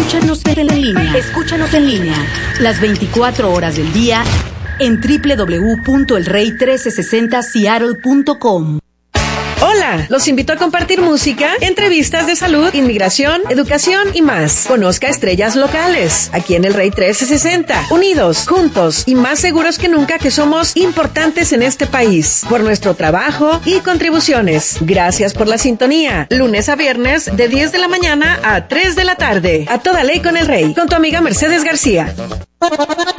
Escúchanos en línea. Escúchanos en línea. Las 24 horas del día en www.elrey1360seattle.com. Hola, los invito a compartir música, entrevistas de salud, inmigración, educación y más. Conozca estrellas locales, aquí en el Rey 1360. Unidos, juntos y más seguros que nunca que somos importantes en este país. Por nuestro trabajo y contribuciones. Gracias por la sintonía. Lunes a viernes de 10 de la mañana a 3 de la tarde. A toda ley con el Rey. Con tu amiga Mercedes García.